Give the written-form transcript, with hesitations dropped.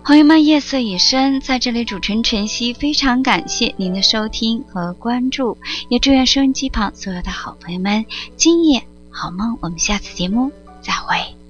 朋友们，夜色已深，在这里主持人晨曦非常感谢您的收听和关注，也祝愿收音机旁所有的好朋友们今夜好梦。我们下次节目再会。